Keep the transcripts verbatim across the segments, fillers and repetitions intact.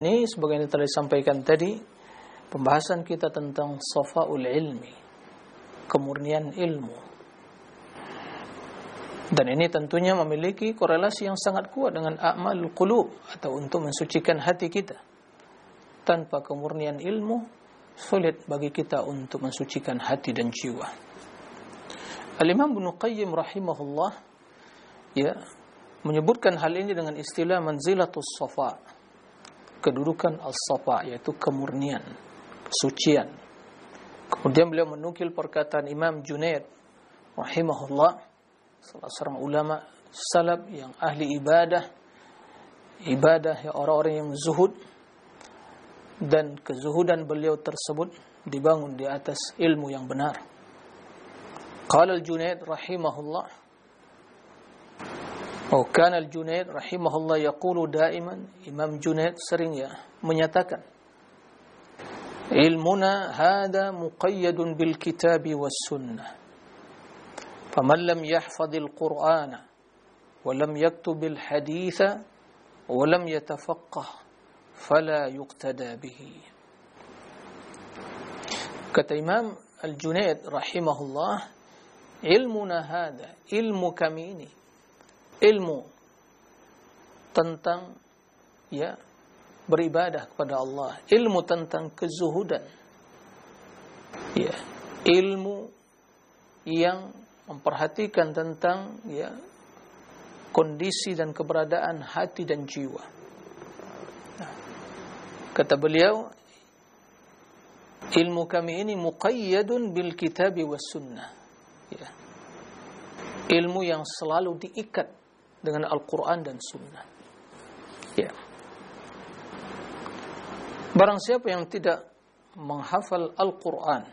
Ini sebagaimana telah disampaikan tadi, pembahasan kita tentang safaul ilmi, kemurnian ilmu. Dan ini tentunya memiliki korelasi yang sangat kuat dengan a'malul qulub, atau untuk mensucikan hati kita. Tanpa kemurnian ilmu, sulit bagi kita untuk mensucikan hati dan jiwa. Al-Imam Ibnu Qayyim rahimahullah ya menyebutkan hal ini dengan istilah manzilatus safa, kedudukan as-safa, yaitu kemurnian, kesucian. Kemudian beliau menukil perkataan Imam Junaid rahimahullah, salah seorang ulama salaf yang ahli ibadah, ibadah ya orang-orang yang zuhud, dan kezuhudan beliau tersebut dibangun di atas ilmu yang benar. Qala al-Junaid rahimahullah, oh kana al-Junaid rahimahullah yaqulu daiman, Imam Junaid sering ya menyatakan, ilmuna hada muqayyadun bil kitabi was sunnah, faman lam yahfadhil qur'ana wa lam yaktubil haditha wa lam yatafaqqah fala yuqtada bihi. Kata Imam Al-Junaid rahimahullah, ilmuna hada, ilmu kami ini, ilmu tentang ya beribadah kepada Allah, ilmu tentang kezuhudan, ya ilmu yang memperhatikan tentang ya kondisi dan keberadaan hati dan jiwa. Nah, kata beliau, ilmu kami ini muqayyadun bil kitabi was sunnah, ya ilmu yang selalu diikat dengan Al-Quran dan Sunnah. Ya. Barang siapa yang tidak menghafal Al-Quran,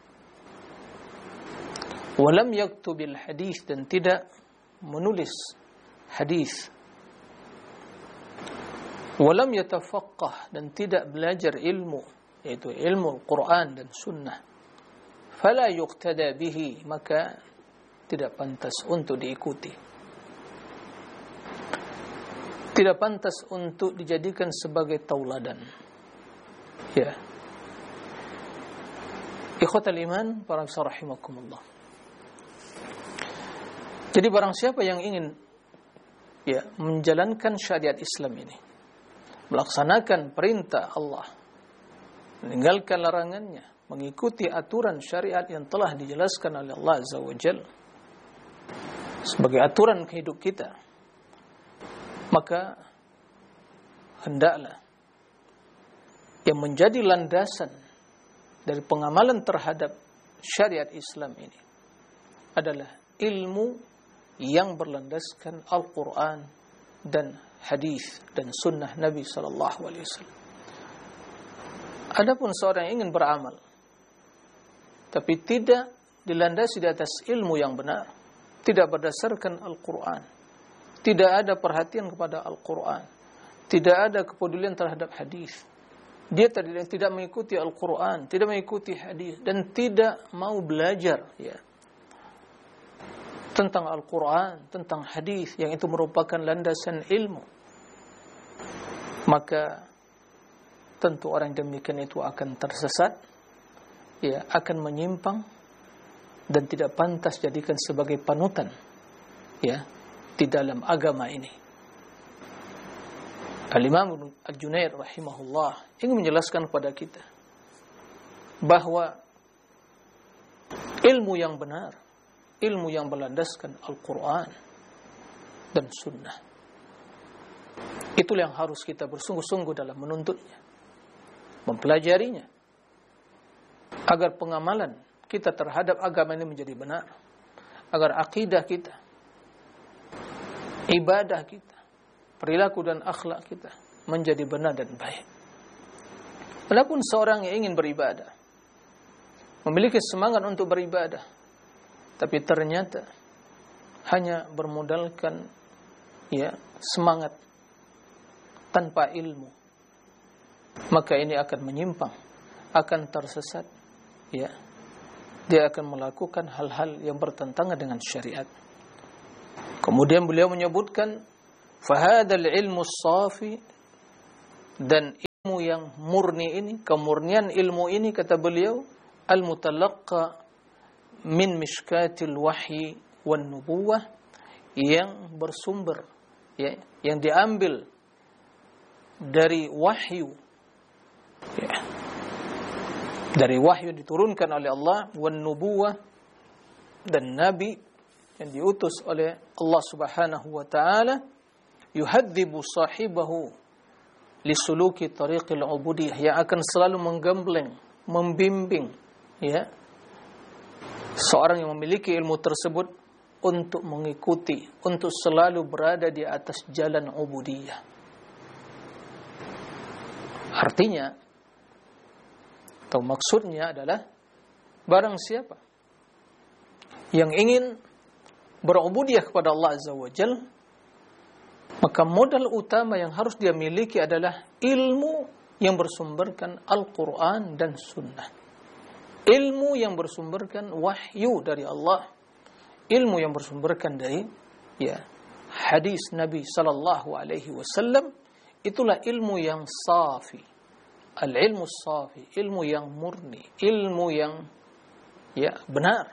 walam yaktubil hadis, dan tidak menulis hadis, walam yatafaqqah, dan tidak belajar ilmu, yaitu ilmu Al-Quran dan Sunnah, fala yuqtada bihi, maka tidak pantas untuk diikuti, tidak pantas untuk dijadikan sebagai tauladan. Ya, ikhwatal iman, para rahimakumullah. Jadi barang siapa yang ingin ya menjalankan syariat Islam ini, melaksanakan perintah Allah, meninggalkan larangannya, mengikuti aturan syariat yang telah dijelaskan oleh Allah Azza wa Jalla sebagai aturan kehidup kita, maka hendaklah yang menjadi landasan dari pengamalan terhadap syariat Islam ini adalah ilmu yang berlandaskan Al-Quran dan hadis dan sunnah Nabi sallallahu alaihi wasallam. Adapun seorang yang ingin beramal tapi tidak dilandasi di atas ilmu yang benar, tidak berdasarkan Al-Quran, tidak ada perhatian kepada Al-Quran, tidak ada kepedulian terhadap hadis, dia tidak, tidak mengikuti Al-Quran, tidak mengikuti hadis, dan tidak mau belajar ya tentang Al-Quran, tentang hadis yang itu merupakan landasan ilmu, maka tentu orang demikian itu akan tersesat, ya akan menyimpang, dan tidak pantas jadikan sebagai panutan ya di dalam agama ini. Al-Imam Al-Junaid rahimahullah ingin menjelaskan kepada kita bahwa ilmu yang benar, ilmu yang berlandaskan Al-Quran dan Sunnah, itulah yang harus kita bersungguh-sungguh dalam menuntutnya, mempelajarinya, agar pengamalan kita terhadap agama ini menjadi benar, agar akidah kita, ibadah kita, perilaku dan akhlak kita menjadi benar dan baik. Walaupun seorang yang ingin beribadah, memiliki semangat untuk beribadah, tapi ternyata hanya bermodalkan ya semangat tanpa ilmu, maka ini akan menyimpang, akan tersesat, ya. Dia akan melakukan hal-hal yang bertentangan dengan syariat. Kemudian beliau menyebutkan fahadal ilmu safi, dan ilmu yang murni ini, kemurnian ilmu ini, kata beliau, al-mutalaqqa min mishkatil wahyi wan nubuwah, yang bersumber, ya, yang diambil dari wahyu, ya, dari wahyu diturunkan oleh Allah, wan nubuwah, dan nabi yang diutus oleh Allah Subhanahu wa taala, yuhadzibu sahibahu lisuluki tariqil ubudiyah, yang akan selalu menggembleng, membimbing, ya, seorang yang memiliki ilmu tersebut untuk mengikuti, untuk selalu berada di atas jalan ubudiyah. Artinya, atau maksudnya adalah, barang siapa yang ingin berubudiyah kepada Allah Azza wa Jalla, maka modal utama yang harus dia miliki adalah ilmu yang bersumberkan Al-Quran dan Sunnah. Ilmu yang bersumberkan wahyu dari Allah. Ilmu yang bersumberkan dari, ya, hadis Nabi Sallallahu Alaihi Wasallam. Itulah ilmu yang safi. Al-ilmu safi, ilmu yang murni, ilmu yang, ya, benar.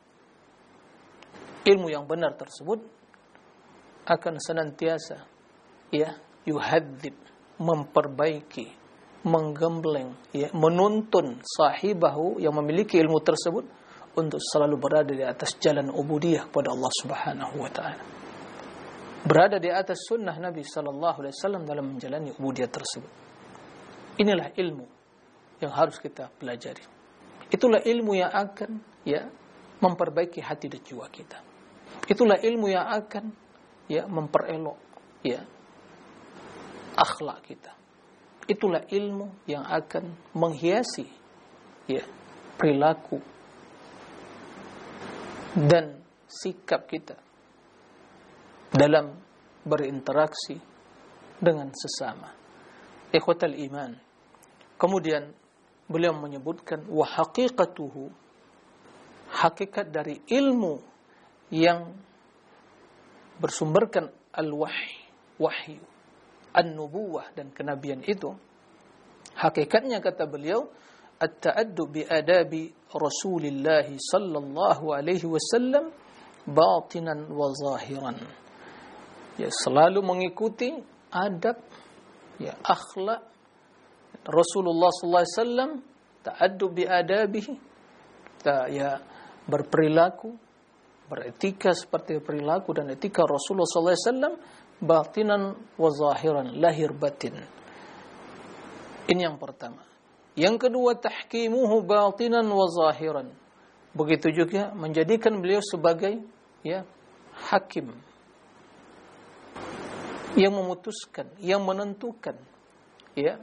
Ilmu yang benar tersebut akan senantiasa, ya, yuhadzib, memperbaiki, menggembleng, ya, menuntun sahibahu yang memiliki ilmu tersebut untuk selalu berada di atas jalan ubudiyah kepada Allah Subhanahu wa taala. Berada di atas sunnah Nabi sallallahu alaihi wasallam dalam menjalani ubudiyah tersebut. Inilah ilmu yang harus kita pelajari. Itulah ilmu yang akan, ya, memperbaiki hati dan jiwa kita. Itulah ilmu yang akan, ya, memperelok, ya, akhlak kita. Itulah ilmu yang akan menghiasi, ya, perilaku dan sikap kita dalam berinteraksi dengan sesama. Ikhwatal iman. Kemudian beliau menyebutkan wa haqiqatuhu, hakikat dari ilmu yang bersumberkan al-wahyi, wahyu, an-nubuwah dan kenabian itu, hakikatnya, kata beliau, at-ta'addub bi adabi Rasulillah sallallahu alaihi wasallam batinan wa zahiran. Ya, selalu mengikuti adab, ya, akhlak Rasulullah sallallahu alaihi wasallam, ta'addub bi adabihi, kita, ya, berperilaku, beretika seperti perilaku dan etika Rasulullah sallallahu alaihi wasallam, batinan wa zahiran, lahir batin. Ini yang pertama. Yang kedua, tahkimuhu batinan wa zahiran. Begitu juga menjadikan beliau sebagai, ya, hakim yang memutuskan, yang menentukan, ya,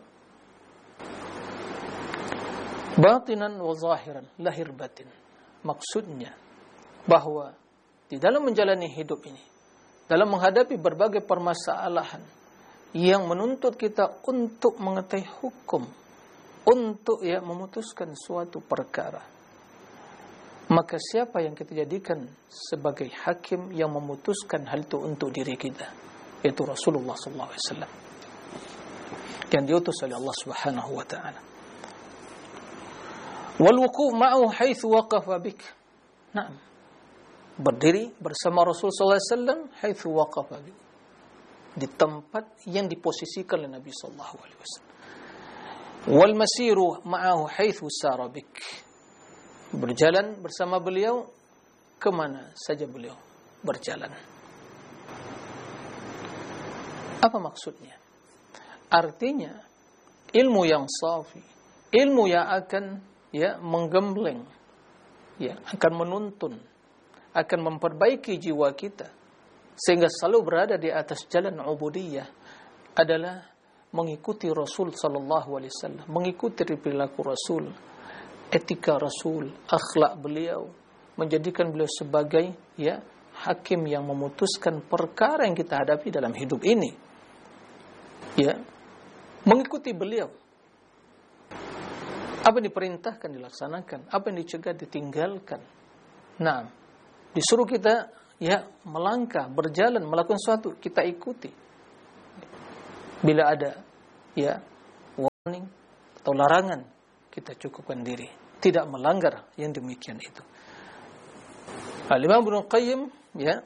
batinan wa zahiran, lahir batin. Maksudnya bahwa di dalam menjalani hidup ini, dalam menghadapi berbagai permasalahan yang menuntut kita untuk mengetahui hukum, untuk, ya, memutuskan suatu perkara, maka siapa yang kita jadikan sebagai hakim yang memutuskan hal itu untuk diri kita? Yaitu Rasulullah sallallahu alaihi wasallam yang diutus oleh Allah Subhanahu wa taala. Wal wuqu' ma'ahu haitsu waqafa bik. Naam. Berdiri bersama Rasul sallallahu alaihi wasallam haitsu waqafa bik. Di tempat yang diposisikan oleh Nabi sallallahu alaihi wasallam. Wal masiru ma'ahu haitsu sara bik. Berjalan bersama beliau kemana saja beliau berjalan. Apa maksudnya? Artinya ilmu yang safi, ilmu yang akan, ya, menggembleng, ya, akan menuntun, akan memperbaiki jiwa kita sehingga selalu berada di atas jalan ubudiyah adalah mengikuti Rasul sallallahu alaihi wasallam, mengikuti perilaku Rasul, etika Rasul, akhlak beliau, menjadikan beliau sebagai, ya, hakim yang memutuskan perkara yang kita hadapi dalam hidup ini. Ya, mengikuti beliau. Apa yang diperintahkan dilaksanakan, apa yang dicegah ditinggalkan. Nah, disuruh kita, ya, melangkah, berjalan, melakukan sesuatu, kita ikuti. Bila ada, ya, atau larangan, kita cukupkan diri, tidak melanggar yang demikian itu. Al-Imam Ibnu Qayyim ya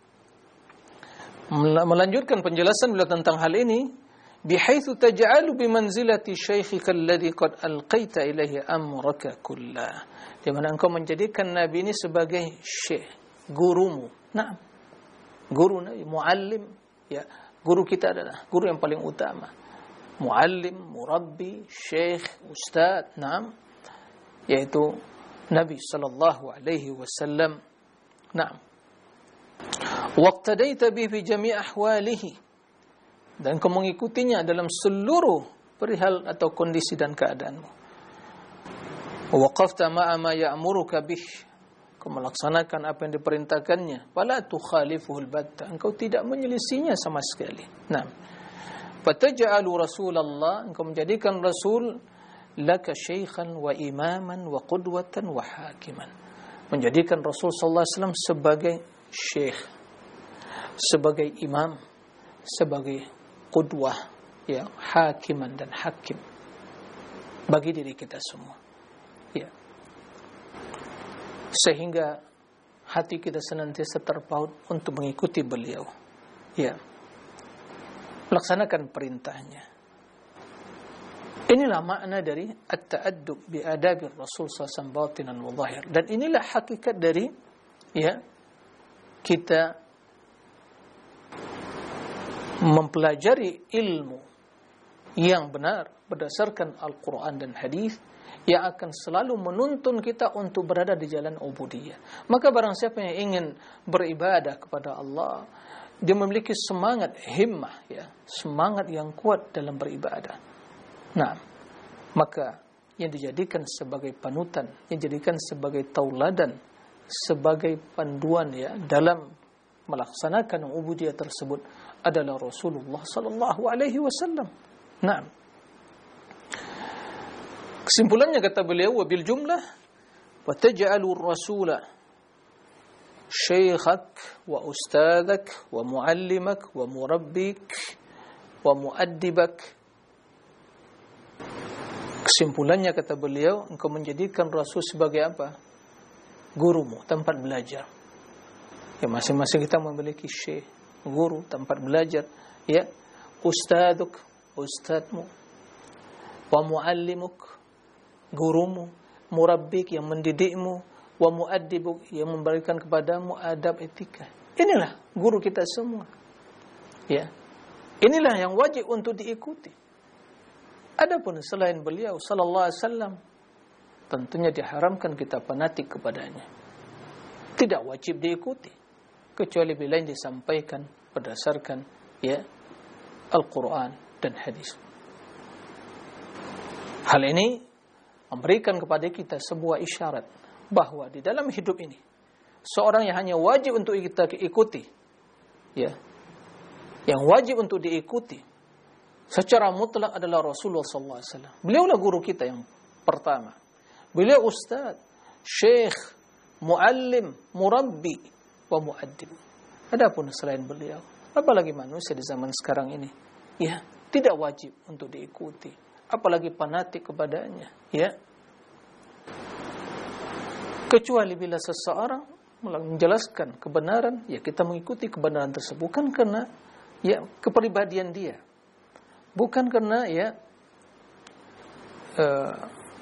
melanjutkan penjelasan beliau tentang hal ini, bihaitsu taj'alu bimanzilati syaikhika alladhi qad alqaita ilaihi amraka kullah, di mana engkau menjadikan nabi ini sebagai syekh, gurumu. Nah, guru nabi, muallim ya, guru kita adalah guru yang paling utama. Muallim, murabbi, syekh, ustaz, naam, yaitu Nabi sallallahu alaihi wasallam. Naam. Waqtadaita bihi fi jami' ahwalihi, dan kau mengikutinya dalam seluruh perihal atau kondisi dan keadaanmu. Waqafta ma'a ma ya'muruka bih, kau melaksanakan apa yang diperintahkannya. Fala tukhalifuhul batta, engkau tidak menyelisihinya sama sekali. Nah, fataj'alu Rasulullah, engkau menjadikan Rasul laka syaikhan wa imaman wa qudwatan wa hakiman, menjadikan Rasul sallallahu alaihi wasallam sebagai syekh, sebagai imam, sebagai qudwah ya, hakiman dan hakim bagi diri kita semua ya, sehingga hati kita senantiasa terpaut untuk mengikuti beliau ya, laksanakan perintahnya. Inilah makna dari at-ta'addub bi adabir Rasul sallallahu alaihi wasallam batinan wa zahir, dan inilah hakikat dari ya kita mempelajari ilmu yang benar berdasarkan Al-Quran dan hadis, yang akan selalu menuntun kita untuk berada di jalan ubudiyah. Maka barang siapa yang ingin beribadah kepada Allah, dia memiliki semangat himmah ya, semangat yang kuat dalam beribadah. Nah, maka yang dijadikan sebagai panutan, yang dijadikan sebagai tauladan, sebagai panduan ya dalam melaksanakan ubudiyah tersebut adalah Rasulullah sallallahu alaihi wasallam. Nah, kesimpulannya kata beliau, wabil jumlah wa taj'alu rasula syaikhat wa ustadzak wa muallimak wa murabbik wa muaddibak. Kesimpulannya kata beliau, engkau menjadikan Rasul sebagai apa? Gurumu, tempat belajar. Ya, masing-masing kita memiliki syekh, guru, tempat belajar. Ya, ustadzuk, ustadzmu, wa muallimuk, gurumu, murabbik yang mendidikmu, wa muaddibuk yang memberikan kepadamu adab etika. Inilah guru kita semua. Ya. Inilah yang wajib untuk diikuti. Adapun selain beliau sallallahu alaihi wasallam, tentunya diharamkan kita fanatik kepadanya. Tidak wajib diikuti kecuali bila yang disampaikan berdasarkan ya Al-Quran dan hadis. Hal ini memberikan kepada kita sebuah isyarat bahwa di dalam hidup ini seorang yang hanya wajib untuk kita ikuti ya, yang wajib untuk diikuti secara mutlak adalah Rasulullah sallallahu alaihi wasallam. Beliaulah guru kita yang pertama. Beliau ustaz, syekh, muallim, murabbi wa muaddib. Adapun selain beliau, apalagi manusia di zaman sekarang ini, ya, tidak wajib untuk diikuti, apalagi fanatik kepadanya, ya. Kecuali bila seseorang menjelaskan kebenaran, ya kita mengikuti kebenaran tersebut, bukan karena ya kepribadian dia, bukan karena ya uh,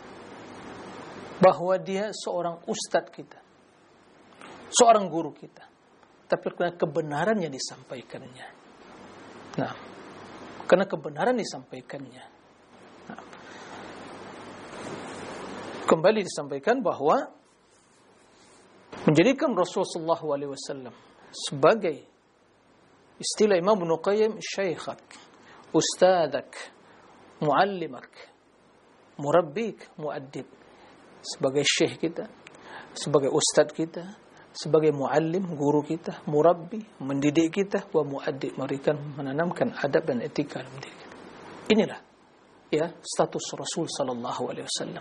bahwa dia seorang ustadz kita, seorang guru kita, tapi karena kebenaran yang disampaikannya. Nah, karena kebenaran disampaikannya. Nah, kembali disampaikan bahwa menjadikan Rasulullah sallallahu alaihi wasallam sebagai istilah Imam Ibnu Qayyim, syaikhak, ustadzak, muallimak, murabbik, muaddib, sebagai syekh kita, sebagai ustadz kita, sebagai muallim, guru kita, murabbi, mendidik kita, wa muaddib, memberikan, menanamkan adab dan etika dalam diri kita. Inilah ya status Rasul sallallahu alaihi wasallam.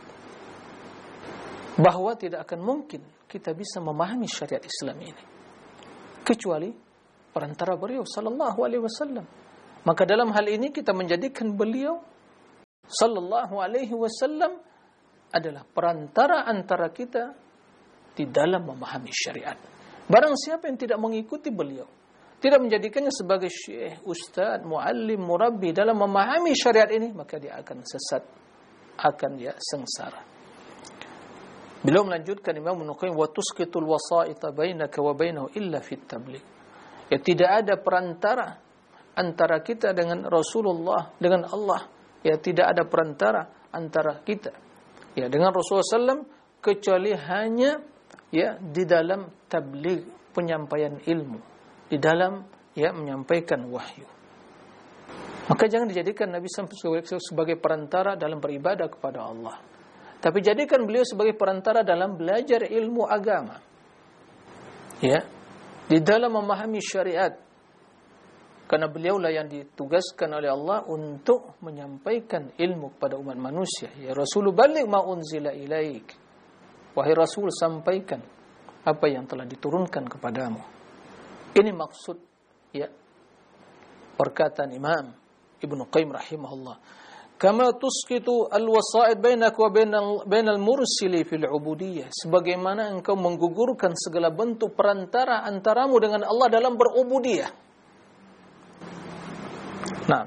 Bahwa tidak akan mungkin kita bisa memahami syariat Islam ini kecuali perantara beliau sallallahu alaihi wasallam. Maka dalam hal ini kita menjadikan beliau sallallahu alaihi wasallam adalah perantara antara kita di dalam memahami syariat. Barang siapa yang tidak mengikuti beliau, tidak menjadikannya sebagai syekh, ustaz, muallim, murabbi dalam memahami syariat ini, maka dia akan sesat, akan dia sengsara. Beliau melanjutkan, Imam Ibnu Qayyim, wa tusqitul wasa'ita bainaka wa bainahu illa fit tabligh. Ya, tidak ada perantara antara kita dengan Rasulullah, dengan Allah. Ya, tidak ada perantara antara kita ya dengan Rasulullah sallallahu alaihi wasallam kecuali hanya ya di dalam tabligh, penyampaian ilmu, di dalam ya menyampaikan wahyu. Maka jangan dijadikan Nabi sallallahu alaihi wasallam sebagai perantara dalam beribadah kepada Allah, tapi jadikan beliau sebagai perantara dalam belajar ilmu agama, ya, di dalam memahami syariat. Karena beliaulah yang ditugaskan oleh Allah untuk menyampaikan ilmu kepada umat manusia. Ya Rasul, baligh ma unzila ilaik. Wahai Rasul, sampaikan apa yang telah diturunkan kepadamu. Ini maksud ya perkataan Imam Ibnu Qayyim rahimahullah. Kama tusqitu al-wasa'id bainak wa bainal bainal mursili fil ubudiyyah. Sebagaimana engkau menggugurkan segala bentuk perantara antaramu dengan Allah dalam berubudiyah. Nah,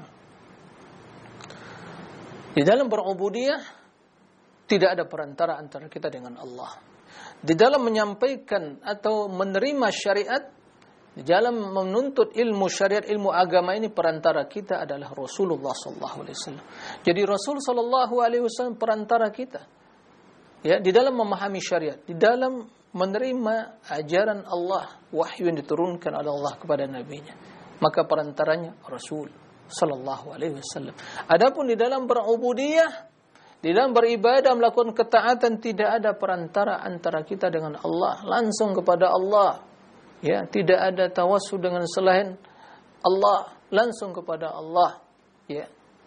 di dalam berubudiyah tidak ada perantara antara kita dengan Allah. Di dalam menyampaikan atau menerima syariat, di dalam menuntut ilmu syariat, ilmu agama ini, perantara kita adalah Rasulullah sallallahu alaihi wasallam. Jadi Rasul sallallahu alaihi wasallam perantara kita. Ya, di dalam memahami syariat, di dalam menerima ajaran Allah, wahyu yang diturunkan oleh Allah kepada nabinya, maka perantaranya Rasul sallallahu alaihi wasallam. Adapun di dalam berubudiyah, di dalam beribadah, melakukan ketaatan, tidak ada perantara antara kita dengan Allah, langsung kepada Allah. Ya, tidak ada tawassul dengan selain Allah, langsung kepada Allah. Ya.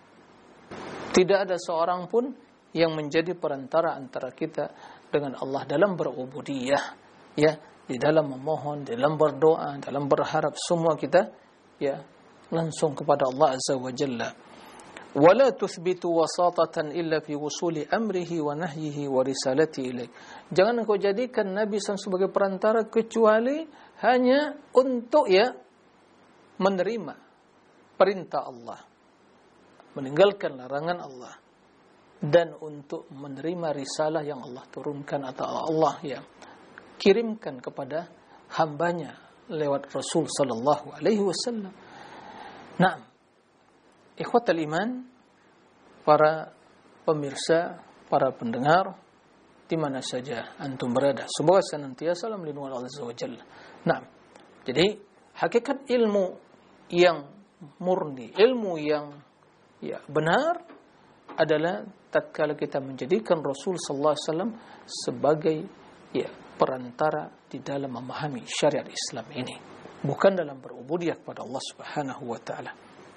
Tidak ada seorang pun yang menjadi perantara antara kita dengan Allah dalam berubudiyah. Ya, di dalam memohon, dalam berdoa, dalam berharap, semua kita ya langsung kepada Allah Azza wa Jalla. Wala tuthbitu wasatatan illa fi wusuli amrihi wa nahyihi wa risalati ilaik. Jangan engkau jadikan Nabi sallallahu alaihi wasallam sebagai perantara kecuali hanya untuk ya menerima perintah Allah, meninggalkan larangan Allah, dan untuk menerima risalah yang Allah turunkan atau Allah yang kirimkan kepada hambanya lewat Rasul sallallahu alaihi wasallam. Nah, ikhwatal iman, para pemirsa, para pendengar, di mana saja antum berada, semoga senantiasa dalam lindungan Allah Azza wa Jalla. Nah, jadi hakikat ilmu yang murni, ilmu yang ya benar adalah tatkala kita menjadikan Rasul sallallahu alaihi wasallam sebagai ya perantara di dalam memahami syariat Islam ini, bukan dalam berubudiyah kepada Allah Subhanahu wa taala.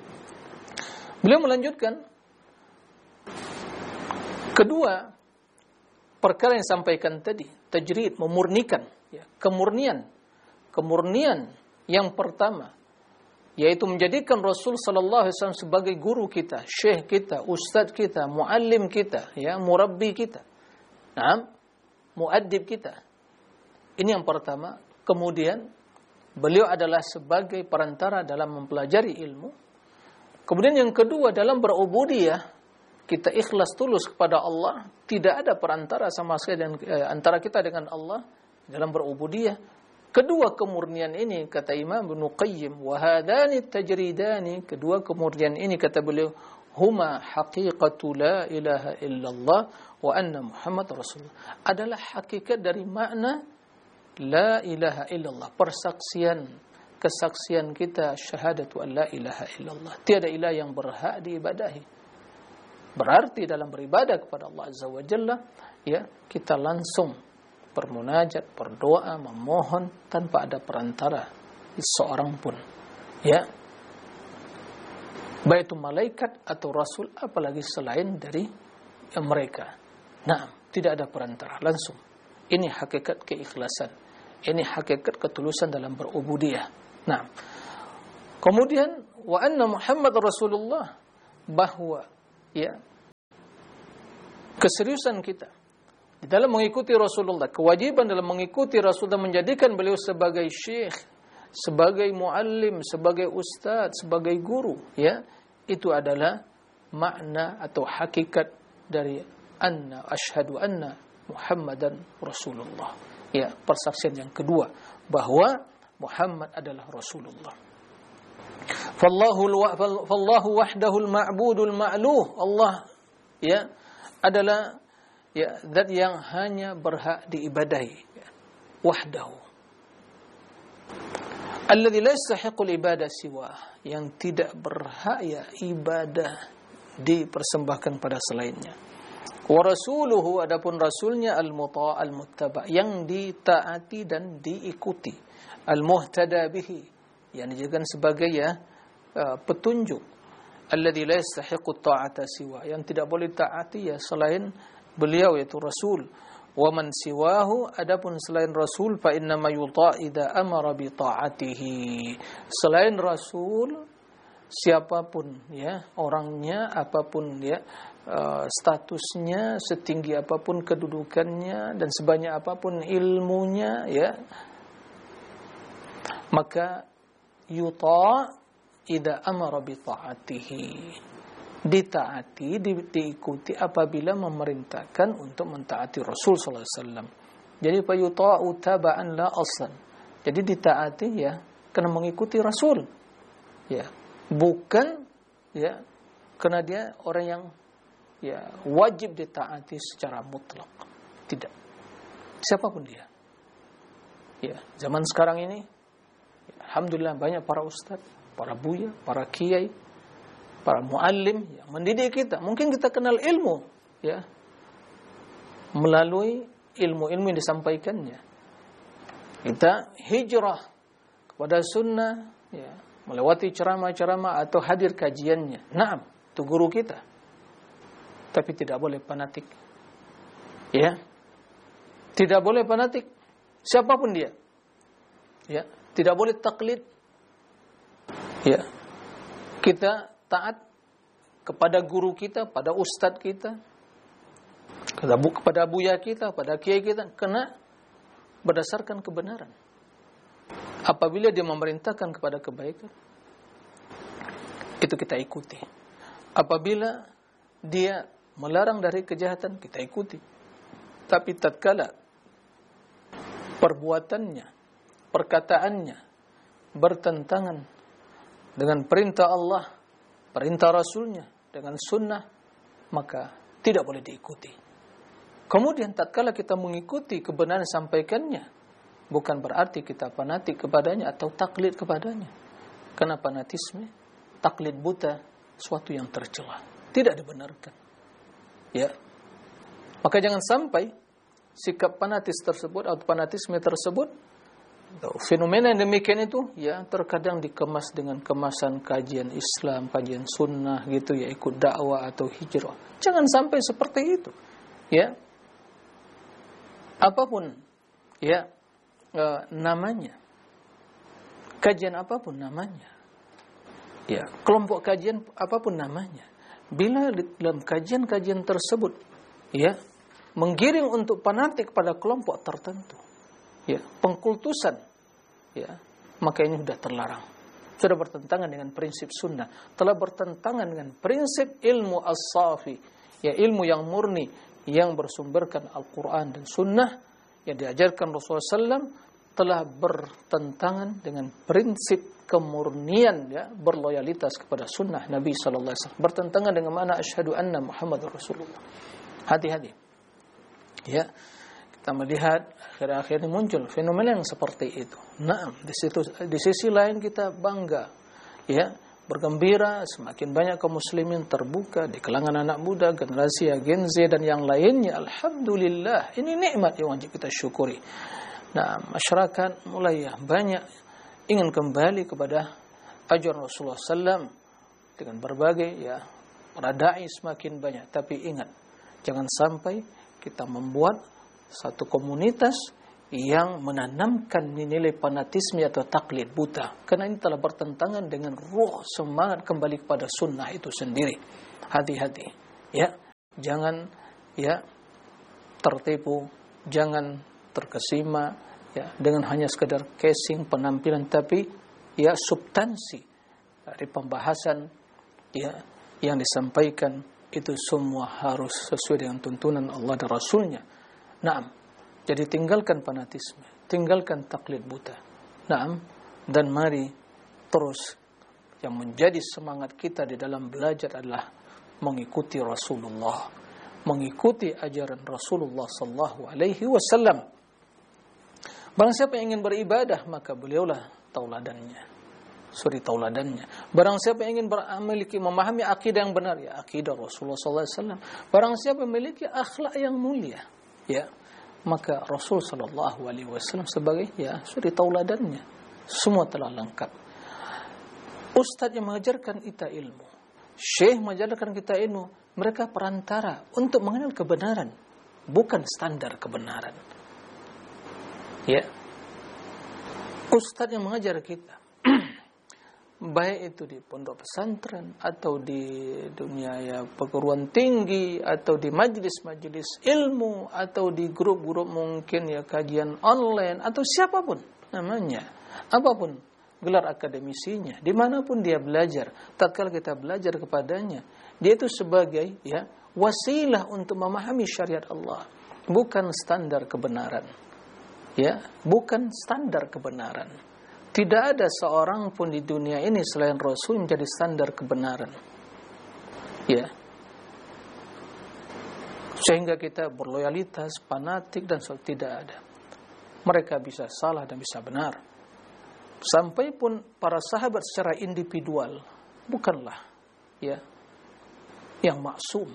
Beliau melanjutkan, kedua perkara yang sampaikan tadi, tajrid, memurnikan, ya, kemurnian. Kemurnian yang pertama yaitu menjadikan Rasul sallallahu alaihi wasallam sebagai guru kita, syekh kita, ustaz kita, muallim kita, ya, murabbi kita. Naam, muaddib kita. Ini yang pertama. Kemudian beliau adalah sebagai perantara dalam mempelajari ilmu. Kemudian yang kedua, dalam berubudiyah kita ikhlas tulus kepada Allah, tidak ada perantara sama sekali dan, eh, antara kita dengan Allah dalam berubudiyah. Kedua kemurnian ini, kata Imam Ibnu Qayyim, wa hadani tajridani, kedua kemurnian ini kata beliau, huma haqiqatu la ilaha illallah wa anna Muhammad Rasulullah, adalah hakikat dari makna la ilaha illallah, persaksian, kesaksian kita syahadatu an la ilaha illallah, tiada ilah yang berhak diibadahi. Berarti dalam beribadah kepada Allah Azza wa Jalla, ya, kita langsung bermunajat, berdoa, memohon tanpa ada perantara seorang pun, ya, baik itu malaikat atau rasul, apalagi selain dari ya, mereka. Nah, tidak ada perantara, langsung. Ini hakikat keikhlasan, ini hakikat ketulusan dalam berubudiyah. Nah, kemudian wa anna Muhammad Rasulullah, bahwa ya keseriusan kita di dalam mengikuti Rasulullah, kewajiban dalam mengikuti Rasulullah, menjadikan beliau sebagai syekh, sebagai muallim, sebagai ustaz, sebagai guru, ya, itu adalah makna atau hakikat dari anna asyhadu anna Muhammadan Rasulullah. Ya, persaksian yang kedua bahwa Muhammad adalah Rasulullah. Fallahu fallahu wahdahul ma'budul ma'luh. Allah, ya, adalah, ya, zat yang hanya berhak diibadahi, ya, wahdahu. Alladzi la yastahiqul ibadah siwa, yang tidak berhak, ya, ibadah dipersembahkan pada selainnya. Wa rasuluhu, adapun rasulnya, al-muta' al-muttaba, yang ditaati dan diikuti, al-muhtada bihi, yang dijadikan sebagai, ya, petunjuk. Alladzi la yastahiqut ta'ata siwa, yang tidak boleh taati, ya, selain beliau, yaitu Rasul. Wa man siwahu, adapun selain Rasul, fa inna ma yuta' idza amara bi ta'atihi. Selain Rasul, siapapun, ya, orangnya, apapun, ya, uh, statusnya, setinggi apapun kedudukannya dan sebanyak apapun ilmunya, ya, maka yuta' idza amara bi ta'atihi, ditaati, di, diikuti apabila memerintahkan untuk mentaati Rasul sallallahu alaihi wasallam. Jadi fa yuta'u taba'an la aslan. Jadi ditaati, ya, karena mengikuti Rasul, ya, bukan, ya, karena dia orang yang, ya, wajib ditaati secara mutlak. Tidak. Siapapun dia. Ya, zaman sekarang ini, ya, alhamdulillah banyak para ustaz, para buya, para kiai, para muallim yang mendidik kita. Mungkin kita kenal ilmu, ya, melalui ilmu-ilmu yang disampaikannya. Kita hijrah kepada sunnah, ya, melewati ceramah-ceramah atau hadir kajiannya. Naam, itu guru kita. Tapi tidak boleh fanatik. Ya. Tidak boleh fanatik. Siapapun dia. Ya, tidak boleh taklid. Ya. Kita taat kepada guru kita, pada ustadz kita, kepada buya kita, pada kiai kita, karena berdasarkan kebenaran. Apabila dia memerintahkan kepada kebaikan, itu kita ikuti. Apabila dia melarang dari kejahatan, kita ikuti. Tapi tatkala perbuatannya, perkataannya bertentangan dengan perintah Allah, perintah Rasulnya, dengan sunnah, maka tidak boleh diikuti. Kemudian tatkala kita mengikuti kebenaran sampaikannya, bukan berarti kita fanatik kepadanya atau taklid kepadanya. Karena fanatisme, taklid buta, suatu yang tercela, tidak dibenarkan. Ya. Maka jangan sampai sikap fanatis tersebut atau fanatisme tersebut, fenomena yang demikian itu, ya, terkadang dikemas dengan kemasan kajian Islam, kajian sunnah, gitu, ya, ikut dakwah atau hijrah. Jangan sampai seperti itu. Ya. Apapun, ya, e, namanya, kajian apapun namanya, ya, kelompok kajian apapun namanya, bila dalam kajian-kajian tersebut, ya, menggiring untuk fanatik pada kelompok tertentu, ya, pengkultusan, ya, maka ini sudah terlarang, sudah bertentangan dengan prinsip sunnah, telah bertentangan dengan prinsip ilmu as-safi, ya, ilmu yang murni, yang bersumberkan Al-Quran dan sunnah yang diajarkan Rasulullah sallallahu alaihi wasallam, telah bertentangan dengan prinsip kemurnian, ya, berloyalitas kepada sunnah Nabi sallallahu alaihi wasallam, bertentangan dengan makna asyhadu anna Muhammadar Rasulullah. Hati-hati, ya. Kita melihat akhir-akhir ini muncul fenomena yang seperti itu. Nah, di situ, di sisi lain kita bangga, ya, bergembira, semakin banyak kaum muslimin terbuka di kalangan anak muda, generasi ya, Gen Z dan yang lainnya. Alhamdulillah, ini nikmat yang wajib kita syukuri. Nah, masyarakat mulai, ya, banyak ingin kembali kepada ajaran Rasulullah sallallahu alaihi wasallam dengan berbagai, ya, para dai semakin banyak. Tapi ingat, jangan sampai kita membuat satu komunitas yang menanamkan nilai fanatisme atau taklid buta, karena ini telah bertentangan dengan ruh semangat kembali kepada sunnah itu sendiri. Hati-hati, ya, jangan, ya tertipu, jangan terkesima ya dengan hanya sekedar casing penampilan, tapi ya substansi dari pembahasan ya yang disampaikan itu semua harus sesuai dengan tuntunan Allah dan Rasulnya. Naam. Jadi tinggalkan fanatisme, tinggalkan taklid buta. Naam. Dan mari terus yang menjadi semangat kita di dalam belajar adalah mengikuti Rasulullah, mengikuti ajaran Rasulullah sallallahu alaihi wasallam. Barang siapa yang ingin beribadah, maka beliaulah tauladannya. Suri tauladannya. Barang siapa yang ingin memiliki memahami akidah yang benar, ya akidah Rasulullah sallallahu alaihi wasallam. Barang siapa yang memiliki akhlak yang mulia, ya maka Rasul sallallahu alaihi wasallam sebagai ya suri tauladannya. Semua telah lengkap. Ustaz yang mengajarkan kita ilmu, syekh mengajarkan kita ilmu, mereka perantara untuk mengenal kebenaran, bukan standar kebenaran. Ya. Ustaz yang mengajar kita baik itu di pondok pesantren atau di dunia ya perguruan tinggi atau di majelis-majelis ilmu atau di grup-grup mungkin ya kajian online atau siapapun namanya, apapun gelar akademisinya, dimanapun dia belajar, tatkala kita belajar kepadanya, dia itu sebagai ya wasilah untuk memahami syariat Allah, bukan standar kebenaran. Ya, bukan standar kebenaran. Tidak ada seorang pun di dunia ini selain Rasul menjadi standar kebenaran. Ya. Sehingga kita berloyalitas, fanatik dan sebagainya, tidak ada. Mereka bisa salah dan bisa benar. Sampai pun para sahabat secara individual bukanlah ya yang maksum.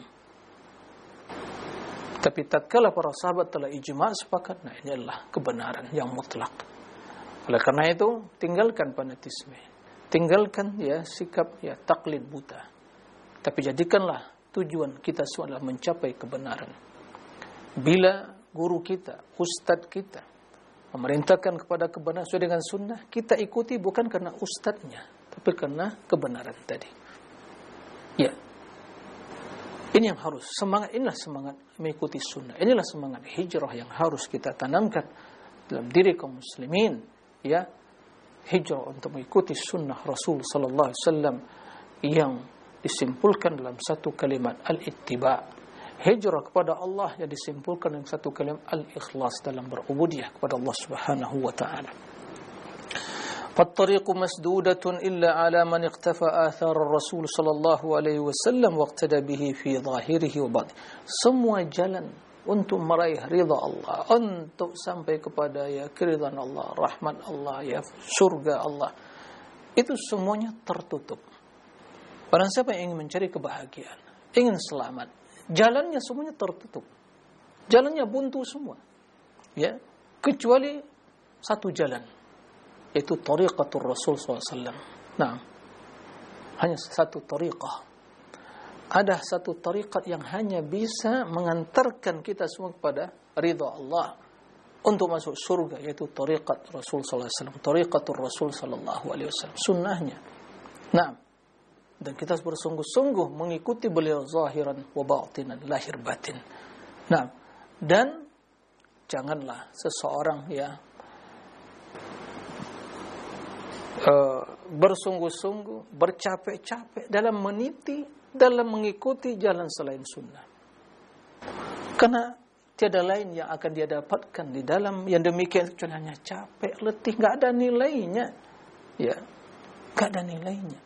Tapi tatkala para sahabat telah ijma' sepakat, nah ini adalah kebenaran yang mutlak. Oleh karena itu, tinggalkan fanatisme, tinggalkan ya sikap ya taklid buta. Tapi jadikanlah tujuan kita semua adalah mencapai kebenaran. Bila guru kita, ustadz kita memerintahkan kepada kebenaran sesuai dengan sunnah, kita ikuti bukan karena ustadznya, tapi karena kebenaran tadi. Ya. Ini yang harus, semangat inilah semangat mengikuti sunnah. Inilah semangat hijrah yang harus kita tanamkan dalam diri kaum muslimin. Ya, hijrah untuk mengikuti sunnah Rasul sallallahu alaihi wasallam yang disimpulkan dalam satu kalimat al-ittiba. Hijrah kepada Allah yang disimpulkan dalam satu kalimat al-ikhlas dalam berubudiyah kepada Allah Subhanahu wa taala. فالطريق مسدودة إلا على من اقتفى آثار الرسول صلى الله عليه وسلم واقتدى به في ظاهره وباطنه. Semua jalan untuk meraih ridha Allah, untuk sampai kepada ya keridhaan Allah, rahmat Allah, ya surga Allah, itu semuanya tertutup. Barang siapa yang ingin mencari kebahagiaan, ingin selamat, jalannya semuanya tertutup, jalannya buntu semua, ya kecuali satu jalan, yaitu tariqatul Rasul sallallahu alaihi wasallam. Nah, hanya satu tariqah. Ada satu tariqat yang hanya bisa mengantarkan kita semua kepada ridha Allah untuk masuk surga, yaitu tariqat Rasul sallallahu alaihi wasallam, tariqatul Rasul sallallahu alaihi wasallam, sunnahnya. Nah, dan kita harus bersungguh-sungguh mengikuti beliau zahiran wa batinan, lahir batin. Nah, dan janganlah seseorang ya uh, bersungguh-sungguh, bercapek-capek dalam meniti, dalam mengikuti jalan selain sunnah. Karena tiada lain yang akan dia dapatkan di dalam yang demikian kecuali hanya capek, letih, nggak ada nilainya, ya, nggak ada nilainya.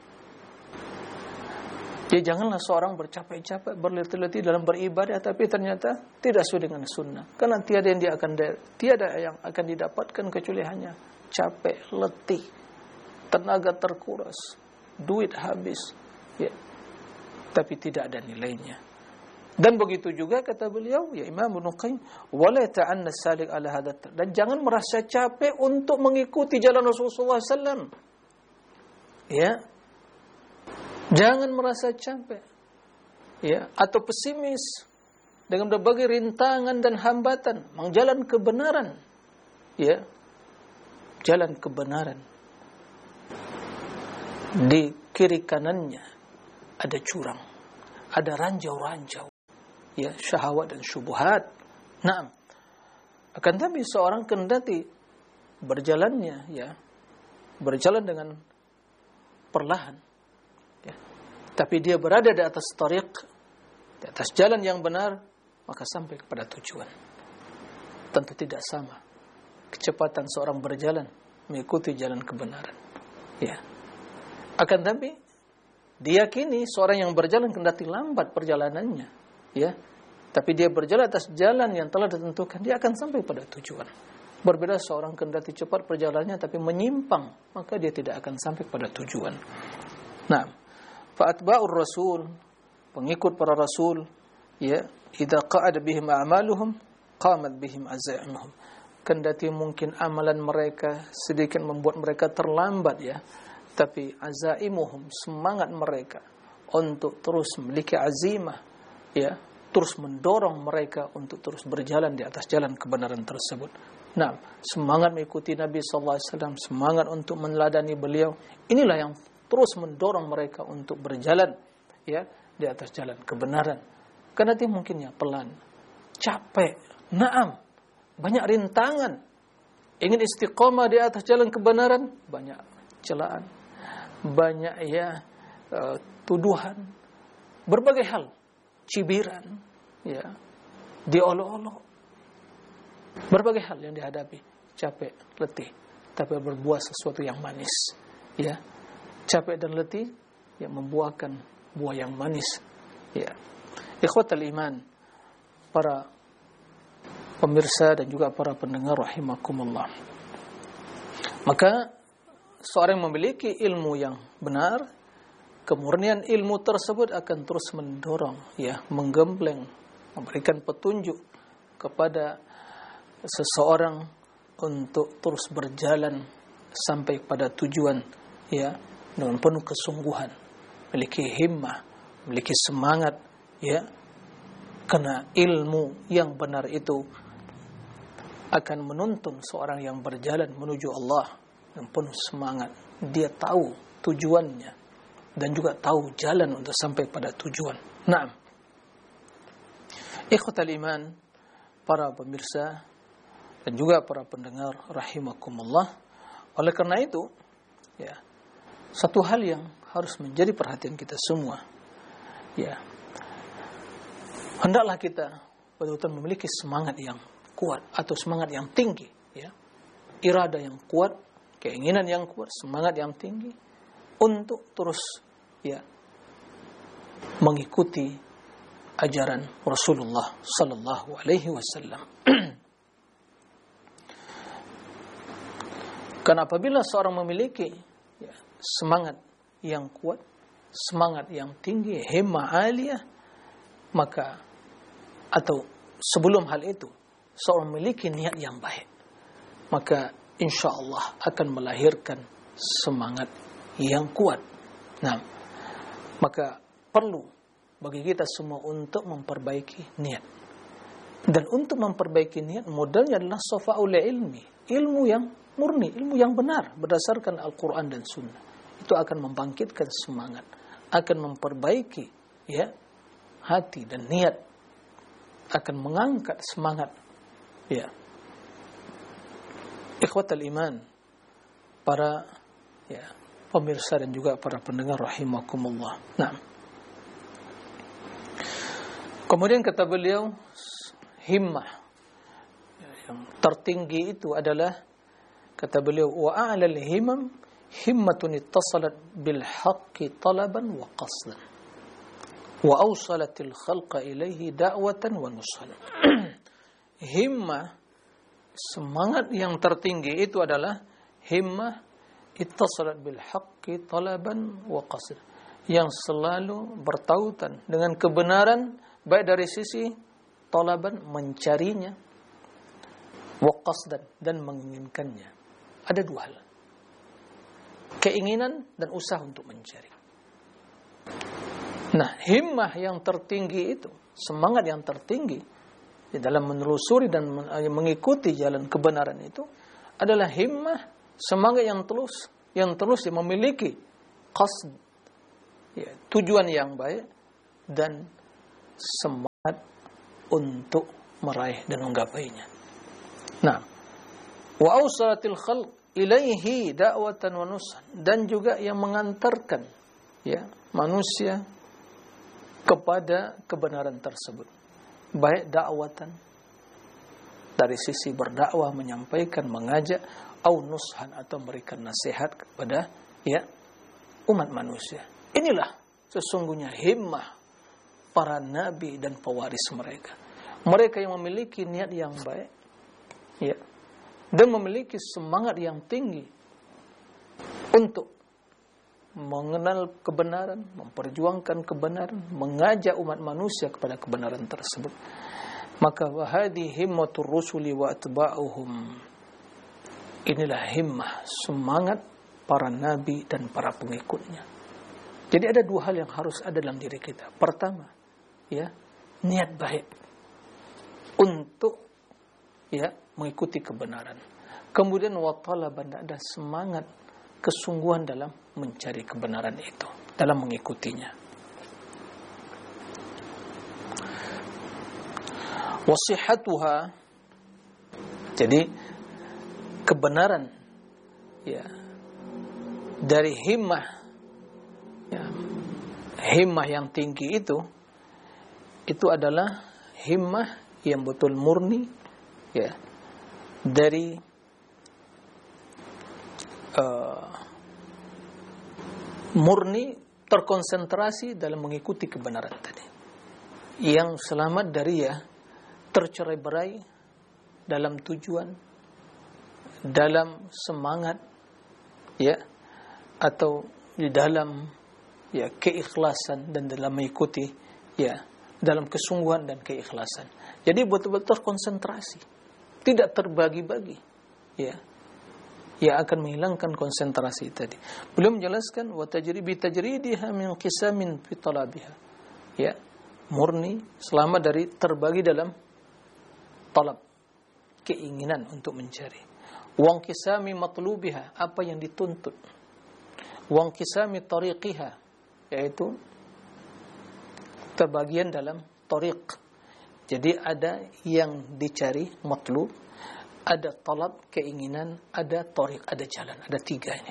Jadi janganlah seorang bercapek-capek, berletih-letih dalam beribadah, tapi ternyata tidak sesuai dengan sunnah. Karena tiada yang dia akan tiada yang akan didapatkan kecuali hanya capek, letih, tenaga terkuras, duit habis, ya. Tapi tidak ada nilainya. Dan begitu juga kata beliau, ya Imam Ibnu Qayyim, wala ta'anna salik ala hadat. Dan jangan merasa capek untuk mengikuti jalan Rasulullah sallallahu alaihi wasallam. Ya. Jangan merasa capek. Ya, atau pesimis dengan berbagai rintangan dan hambatan menjalan kebenaran. Ya. Jalan kebenaran. Di kiri kanannya ada jurang, ada ranjau-ranjau, ya syahwat dan syubhat. Naam. Akan tapi seorang kendati berjalannya ya berjalan dengan perlahan ya, tapi dia berada di atas tariq, di atas jalan yang benar, maka sampai kepada tujuan. Tentu tidak sama kecepatan seorang berjalan mengikuti jalan kebenaran ya. Akan tapi diyakini seorang yang berjalan kendati lambat perjalanannya ya, tapi dia berjalan atas jalan yang telah ditentukan, dia akan sampai pada tujuan. Berbeda seorang kendati cepat perjalanannya tapi menyimpang, maka dia tidak akan sampai pada tujuan. Nah, fa'atba'ur rasul, pengikut para rasul, ya, idza qa'ada bihim a'maluhum, qamat bihim azaimuhum. Kendati mungkin amalan mereka sedikit membuat mereka terlambat ya, tapi azaimuhum, semangat mereka untuk terus memiliki azimah, ya, terus mendorong mereka untuk terus berjalan di atas jalan kebenaran tersebut. Nah, semangat mengikuti Nabi sallallahu alaihi wasallam, semangat untuk meneladani beliau, inilah yang terus mendorong mereka untuk berjalan ya di atas jalan kebenaran. Karena dia mungkinnya pelan, capek, naam, banyak rintangan. Ingin istiqamah di atas jalan kebenaran, banyak celaan, banyak ya uh, tuduhan, berbagai hal, cibiran, ya, diolok-olok. Berbagai hal yang dihadapi, capek, letih, tapi berbuah sesuatu yang manis, ya. Capek dan letih yang membuahkan buah yang manis, ya. Ikhwatal iman, para pemirsa dan juga para pendengar rahimakumullah. Maka seorang yang memiliki ilmu yang benar, kemurnian ilmu tersebut akan terus mendorong, ya, menggembleng, memberikan petunjuk kepada seseorang untuk terus berjalan sampai pada tujuan ya dengan penuh kesungguhan, memiliki himmah, memiliki semangat ya, karena ilmu yang benar itu akan menuntun seorang yang berjalan menuju Allah dengan penuh semangat. Dia tahu tujuannya dan juga tahu jalan untuk sampai pada tujuan. Naam. Ikhwatal iman, para pemirsa dan juga para pendengar rahimakumullah. Oleh karena itu, ya, satu hal yang harus menjadi perhatian kita semua, ya, hendaklah kita betul-betul memiliki semangat yang kuat atau semangat yang tinggi, ya, irada yang kuat, keinginan yang kuat, semangat yang tinggi untuk terus, ya, mengikuti ajaran Rasulullah sallallahu alaihi wasallam. Karena apabila seorang memiliki ya, semangat yang kuat, semangat yang tinggi, himmah aliyah, maka atau sebelum hal itu seorang memiliki niat yang baik, maka insya Allah akan melahirkan semangat yang kuat. Nah, maka perlu bagi kita semua untuk memperbaiki niat. Dan untuk memperbaiki niat, modalnya adalah safa'ul ilmi, ilmu yang murni, ilmu yang benar berdasarkan Al-Quran dan Sunnah. Itu akan membangkitkan semangat, akan memperbaiki ya hati dan niat, akan mengangkat semangat. Ya, ikhwatal iman, para ya pemirsa dan juga para pendengar rahimakumullah. Nah, kemudian kata beliau, himmah yang tertinggi itu adalah, kata beliau, wa a'lal himam himmatun ittasalat bil haqqi talaban wa qasdan wa awsalatil khalqa ilaihi da'watan wa nushan. Himmah, semangat yang tertinggi itu adalah himmah ittasalat bil haqqi talaban wa qasdan, yang selalu bertautan dengan kebenaran, baik dari sisi talaban, mencarinya, wa qasdan, dan menginginkannya. Ada dua hal, keinginan dan usaha untuk mencari. Nah, himmah yang tertinggi itu, semangat yang tertinggi di dalam menelusuri dan mengikuti jalan kebenaran itu adalah himmah, semangat yang terus yang terus yang memiliki qasd, ya, tujuan yang baik, dan semangat untuk meraih dan menggapainya. Nah, wa awsalatil khalq ilaihi da'watan wa nusan, dan juga yang mengantarkan ya manusia kepada kebenaran tersebut, baik dakwatan dari sisi berdakwah, menyampaikan, mengajak, au nushan atau memberikan nasihat kepada ya umat manusia. Inilah sesungguhnya himmah para nabi dan pewaris mereka. Mereka yang memiliki niat yang baik ya, dan memiliki semangat yang tinggi untuk mengenal kebenaran, memperjuangkan kebenaran, mengajak umat manusia kepada kebenaran tersebut. Maka wahadi himmatur rusuli wa atba'uhum, inilah himmah, semangat para nabi dan para pengikutnya. Jadi ada dua hal yang harus ada dalam diri kita. Pertama, ya, niat baik untuk ya mengikuti kebenaran. Kemudian wa talaban, ada semangat, kesungguhan dalam mencari kebenaran itu, dalam mengikutinya. Wasihatuha, jadi kebenaran ya dari himmah ya, himmah yang tinggi itu itu adalah himmah yang betul murni ya dari uh, murni terkonsentrasi dalam mengikuti kebenaran tadi, yang selamat dari ya tercerai-berai dalam tujuan, dalam semangat ya, atau di dalam ya keikhlasan, dan dalam mengikuti ya dalam kesungguhan dan keikhlasan. Jadi betul-betul terkonsentrasi, tidak terbagi-bagi ya, yang akan menghilangkan konsentrasi tadi. Beliau menjelaskan wa tajribi tajridiha min qisamin fi talabiha, ya, murni selamat dari terbagi dalam talab, keinginan untuk mencari. Wa qisami matlubiha, apa yang dituntut. Wa qisami tariqiha, yaitu terbagian dalam tariq. Jadi ada yang dicari matlub, ada talab, keinginan, ada tariq, ada jalan, ada tiga ini.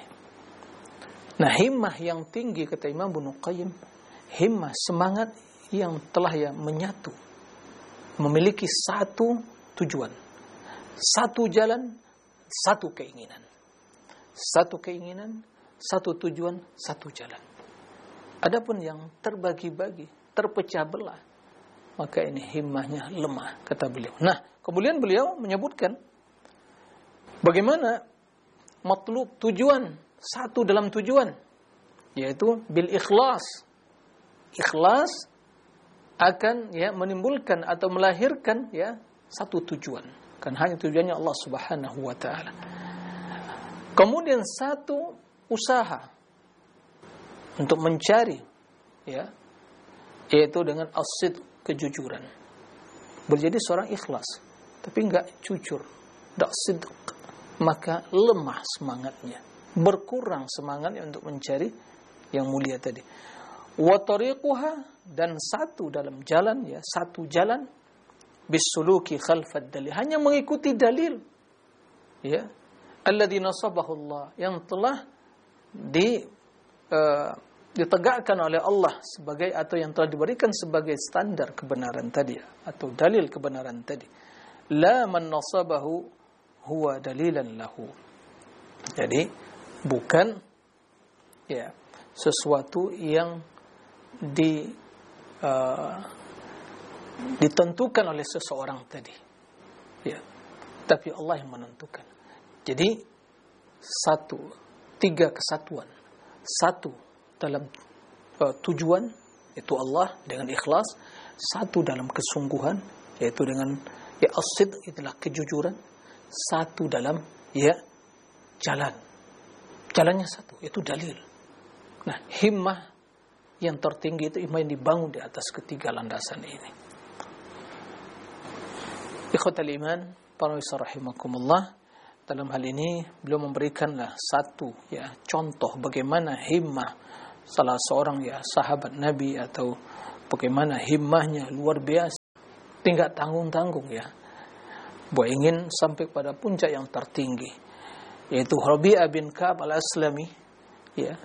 Nah, himmah yang tinggi, kata Imam Ibnu Qayyim, himmah, semangat yang telah ya menyatu, memiliki satu tujuan, satu jalan, satu keinginan, satu keinginan, satu tujuan, satu jalan. Adapun yang terbagi-bagi, terpecah belah, maka ini himmahnya lemah, kata beliau. Nah, kemudian beliau menyebutkan bagaimana matlub, tujuan, satu dalam tujuan, yaitu bil ikhlas. Ikhlas akan ya menimbulkan atau melahirkan ya satu tujuan, kan hanya tujuannya Allah Subhanahu wa taala. Kemudian satu usaha untuk mencari ya, yaitu dengan as-sidq, kejujuran. Berjadi seorang ikhlas tapi enggak jujur, tidak sidq, maka lemah semangatnya, berkurang semangatnya untuk mencari yang mulia tadi. Wa tariquha, dan satu dalam jalan ya, satu jalan bisuluki khalfad dalil, hanya mengikuti dalil ya, alladzi nasabahu Allah, yang telah di uh, ditegakkan oleh Allah sebagai, atau yang telah diberikan sebagai standar kebenaran tadi atau dalil kebenaran tadi. La man nasabahu huwa dalilan lahu. Jadi bukan ya sesuatu yang di uh, ditentukan oleh seseorang tadi ya, tapi Allah yang menentukan. Jadi satu, tiga kesatuan, satu dalam uh, tujuan, yaitu Allah dengan ikhlas, satu dalam kesungguhan, yaitu dengan ya as-sidq, itulah kejujuran, satu dalam ya jalan, jalannya satu, yaitu dalil. Nah, himmah yang tertinggi itu himmah yang dibangun di atas ketiga landasan ini. Ikhwatal iman, para rahimakumullah, dalam hal ini beliau memberikanlah satu ya contoh bagaimana himmah salah seorang ya sahabat Nabi, atau bagaimana himmahnya luar biasa Tidak tanggung-tanggung ya. Bahwa ingin sampai pada puncak yang tertinggi, yaitu Rabi'ah bin Ka'ab al-Aslami. Ya.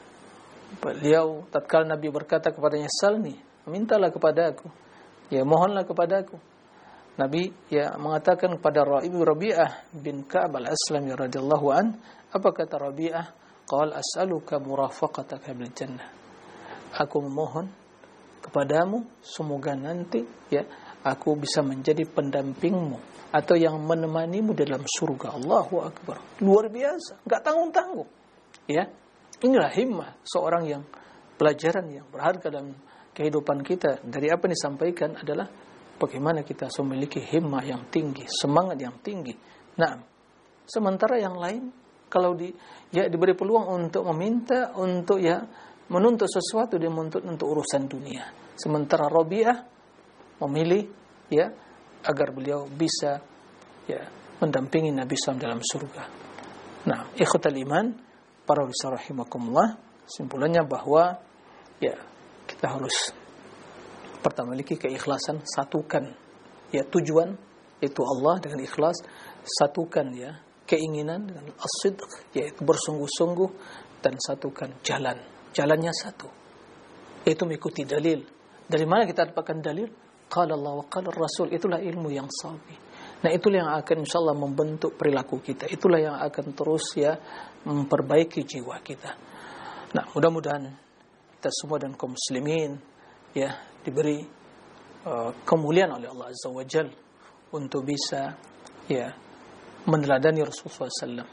Beliau tatkala Nabi berkata kepadanya, "Salni, mintalah kepada aku." Ya, mohonlah kepada aku. Nabi ya mengatakan kepada Rabi'ah bin Ka'ab al-Aslami radhiyallahu an, apa kata Rabi'ah? Qala as'aluka murafaqataka bil jannah. Aku memohon kepadamu semoga nanti ya aku bisa menjadi pendampingmu atau yang menemanimu dalam surga. Allahu akbar. Luar biasa, enggak tanggung-tanggung. Ya. Inilah himmah seorang yang pelajaran yang berharga dalam kehidupan kita. Dari apa yang disampaikan adalah bagaimana kita memiliki himmah yang tinggi, semangat yang tinggi. Nah, sementara yang lain kalau di ya diberi peluang untuk meminta, untuk ya menuntut sesuatu, dia menuntut untuk urusan dunia. Sementara Rabi'ah memilih ya agar beliau bisa ya mendampingi Nabi shallallahu alaihi wasallam dalam surga. Nah, ikhwatal iman, para wisara rahimakumullah, simpulannya bahwa ya kita harus pertama memiliki keikhlasan, satukan ya tujuan itu Allah dengan ikhlas, satukan ya keinginan dengan as-sidq yaitu bersungguh-sungguh, dan satukan jalan. Jalannya satu, yaitu mengikuti dalil. Dari mana kita dapatkan dalil? Qala Allah wa qala Rasul. Itulah ilmu yang sawi. Nah, itulah yang akan insyaallah membentuk perilaku kita. Itulah yang akan terus ya memperbaiki jiwa kita. Nah, mudah-mudahan kita semua dan kaum muslimin ya diberi uh, kemuliaan oleh Allah Azza wa Jalla untuk bisa ya meneladani Rasulullah sallallahu alaihi wasallam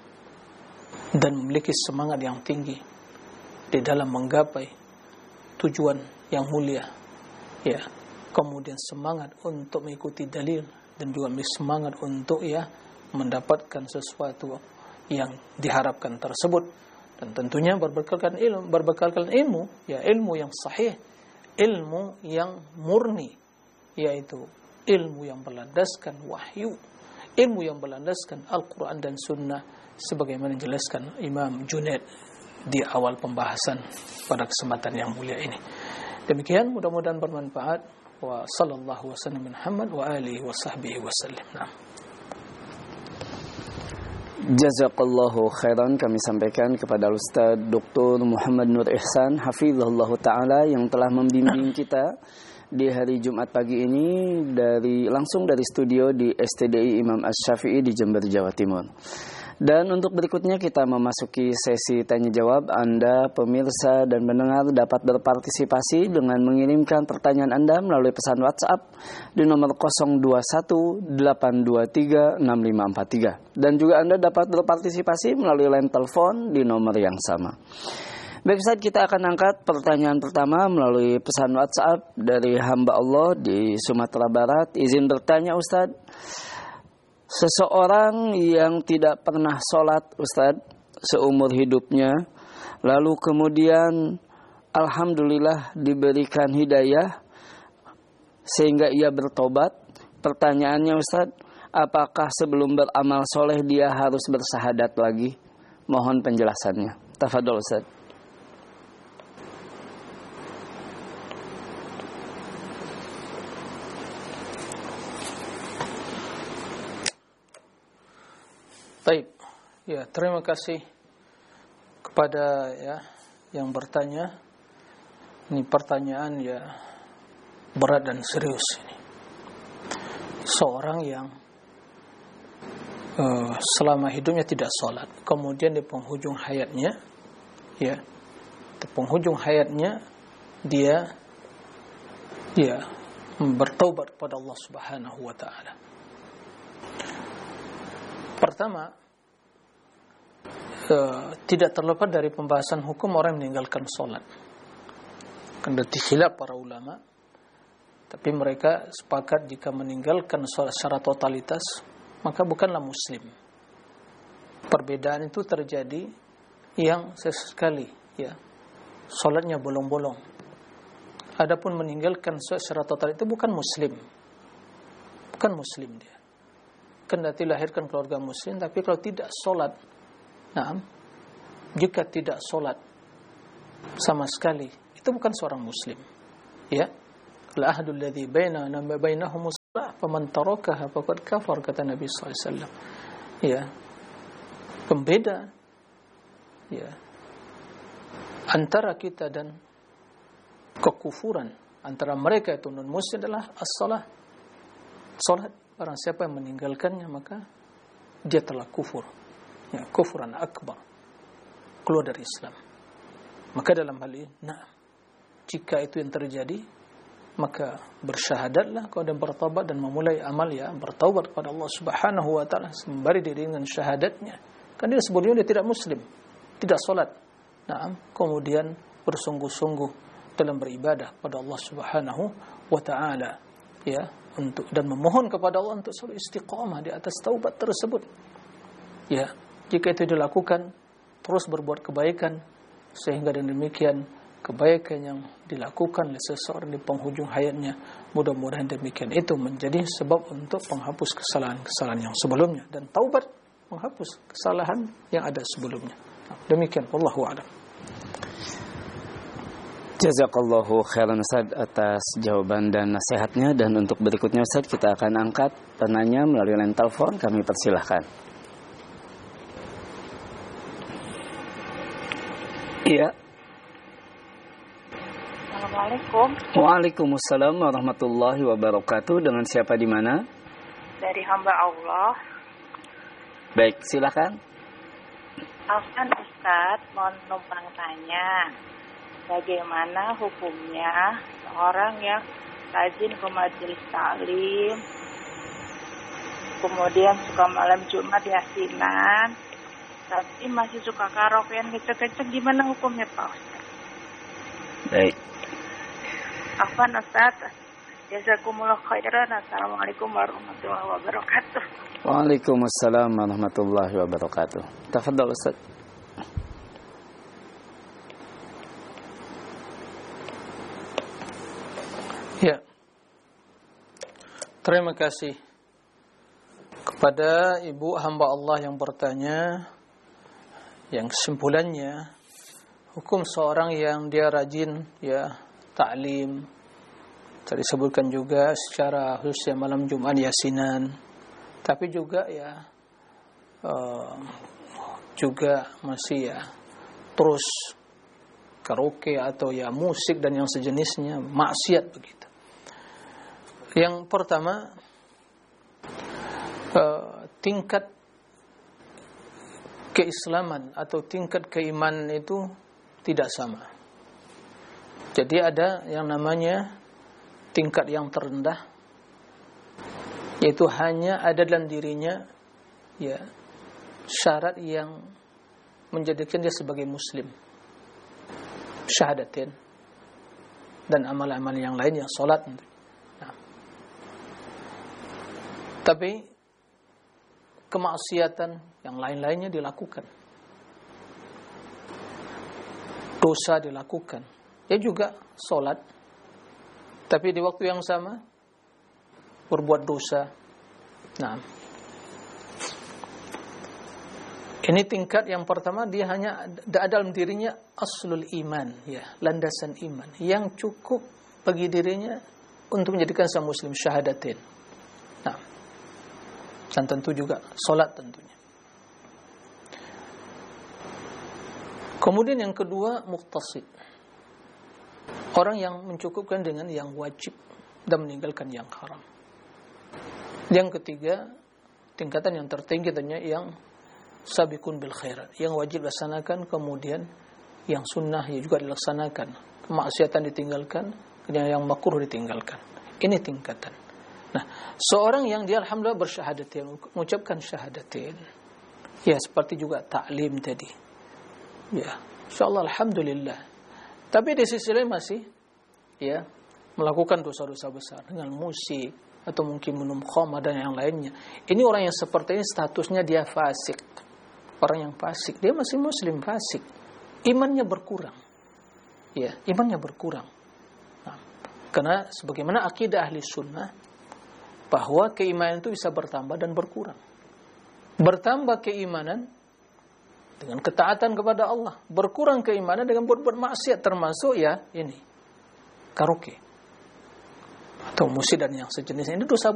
dan memiliki semangat yang tinggi di dalam menggapai tujuan yang mulia ya, kemudian semangat untuk mengikuti dalil dan juga semangat untuk ya mendapatkan sesuatu yang diharapkan tersebut, dan tentunya berbekalkan ilmu, berbekalkan ilmu ya ilmu yang sahih, ilmu yang murni, yaitu ilmu yang berlandaskan wahyu, ilmu yang berlandaskan Al-Quran dan Sunnah, sebagaimana dijelaskan Imam Junaid di awal pembahasan pada kesempatan yang mulia ini. Demikian, mudah-mudahan bermanfaat. Wa sallallahu wasallam Muhammad wa alihi wa sahbihi wasallam. Nah. Jazakallahu khairan kami sampaikan kepada Ustaz Doktor Muhammad Nur Ihsan hafizahullah taala yang telah membimbing kita di hari Jumat pagi ini dari langsung dari studio di S T D I Imam Asy-Syafi'i di Jember, Jawa Timur. Dan untuk berikutnya kita memasuki sesi tanya jawab. Anda pemirsa dan pendengar dapat berpartisipasi dengan mengirimkan pertanyaan Anda melalui pesan WhatsApp di nomor nol dua satu delapan dua tiga enam lima empat tiga, dan juga Anda dapat berpartisipasi melalui line telepon di nomor yang sama. Baik Ustaz, kita akan angkat pertanyaan pertama melalui pesan WhatsApp dari hamba Allah di Sumatera Barat. Izin bertanya Ustaz, seseorang yang tidak pernah sholat Ustaz seumur hidupnya, lalu kemudian alhamdulillah diberikan hidayah sehingga ia bertobat. Pertanyaannya Ustaz, apakah sebelum beramal soleh dia harus bersahadat lagi? Mohon penjelasannya. Tafadhol Ustaz. Baik, ya terima kasih kepada ya yang bertanya. Ini pertanyaan ya berat dan serius ini. Seorang yang uh, selama hidupnya tidak sholat, kemudian di penghujung hayatnya, ya di penghujung hayatnya dia dia bertaubat kepada Allah Subhanahu Wa Taala. Pertama, uh, tidak terlepas dari pembahasan hukum orang yang meninggalkan sholat. Karena khilaf para ulama, tapi mereka sepakat jika meninggalkan sholat secara totalitas, maka bukanlah muslim. Perbedaan itu terjadi yang sesekali, ya, sholatnya bolong-bolong. Adapun meninggalkan sholat secara total itu bukan muslim, bukan muslim dia. Kendati lahirkan keluarga muslim, tapi kalau tidak sholat, nah, jika tidak sholat sama sekali, itu bukan seorang muslim. Ya, al-ahdul ladzi bainana wa bainahum faman tarakaha faqad kafar, kata Nabi sallallahu alaihi wasallam. Ya. Pembeda ya antara kita dan kekufuran, antara mereka itu non muslim adalah as-salah. Salat, barang siapa yang meninggalkannya maka dia telah kufur. Ya, kufuran akbar. Keluar dari Islam. Maka dalam hal ini, nah, jika itu yang terjadi, maka bersyahadatlah kau dan bertaubat dan memulai amal ya, bertaubat kepada Allah Subhanahu wa taala sembari diri dengan syahadatnya. Kan dia sebelumnya dia tidak muslim, tidak salat. Nah, kemudian bersungguh-sungguh dalam beribadah kepada Allah Subhanahu wa taala, ya, untuk dan memohon kepada Allah untuk selalu istiqamah di atas taubat tersebut. Ya, jika itu dilakukan, terus berbuat kebaikan sehingga dengan demikian kebaikan yang dilakukan oleh seseorang di penghujung hayatnya, mudah-mudahan demikian itu menjadi sebab untuk menghapus kesalahan-kesalahan yang sebelumnya, dan taubat menghapus kesalahan yang ada sebelumnya. Demikian, wallahu a'lam. Jazakallahu khairan Ustaz atas jawaban dan nasihatnya. Dan untuk berikutnya Ustaz, kita akan angkat penanya melalui line telepon. Kami persilahkan. Iya. Assalamualaikum. Waalaikumsalam warahmatullahi wabarakatuh. Dengan siapa di mana? Dari hamba Allah. Baik, silakan. Afwan Ustaz, mau numpang tanya, bagaimana hukumnya seorang yang rajin ke majelis taklim, kemudian suka malam Jumat yasinan, tapi masih suka karaokean kecek-kecek, gimana hukumnya Pak Ustaz? Baik. Afwan Ustaz, jazakumullah khairan. Assalamualaikum warahmatullahi wabarakatuh. Waalaikumsalam warahmatullahi wabarakatuh. Tafadhal Ustaz. Ya. Terima kasih kepada ibu hamba Allah yang bertanya, yang kesimpulannya hukum seorang yang dia rajin ya taklim, tadi sebutkan juga secara khusus ya malam Jumat yasinan, tapi juga ya uh, juga masih ya terus karaoke atau ya musik dan yang sejenisnya, maksiat begitu. Yang pertama, uh, tingkat keislaman atau tingkat keimanan itu tidak sama. Jadi ada yang namanya tingkat yang terendah, yaitu hanya ada dalam dirinya ya syarat yang menjadikan dia sebagai muslim, syahadatin dan amal-amal yang lainnya, salat. Nah. Tapi kemaksiatan yang lain-lainnya dilakukan, dosa dilakukan, dia juga salat, tapi di waktu yang sama berbuat dosa. Nah, ini tingkat yang pertama, dia hanya ada dalam dirinya aslul iman, ya, landasan iman yang cukup bagi dirinya untuk menjadikan seorang muslim, syahadatin. Nah, dan tentu juga salat tentunya. Kemudian yang kedua, muqtasid, orang yang mencukupkan dengan yang wajib dan meninggalkan yang haram. Yang ketiga, tingkatan yang tertinggi tentunya yang sabiqun bil khairat, yang wajib dilaksanakan, kemudian yang sunnah ya juga dilaksanakan, kemaksiatan ditinggalkan, dan yang makruh ditinggalkan. Ini tingkatan. Nah, seorang yang dia alhamdulillah bersyahadatin, mengucapkan syahadatin, ya seperti juga taklim tadi, ya insyaallah alhamdulillah. Tapi di sisi lain masih ya melakukan dosa-dosa besar dengan musik atau mungkin minum khamar dan yang lainnya. Ini orang yang seperti ini statusnya dia fasik. Orang yang fasik, dia masih muslim fasik, imannya berkurang. Ya, imannya berkurang. Nah, karena sebagaimana akidah ahli sunnah, bahwa keimanan itu bisa bertambah dan berkurang. Bertambah keimanan dengan ketaatan kepada Allah, berkurang keimanan dengan buat-buat maksiat, termasuk ya ini karaoke atau musik dan yang sejenisnya. Ini dosa